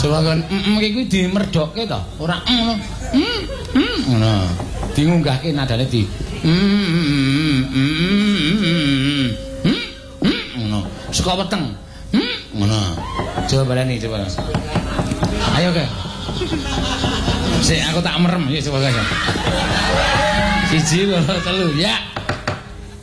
Coba kon iki kuwi dimerdhokke to, ora ngono. Dingunggahke nadane di ngono. Saka weteng. Ngono. Coba baleni coba. Ayo ke. Sik aku tak merem ya coba guys. 1 2 3 ya.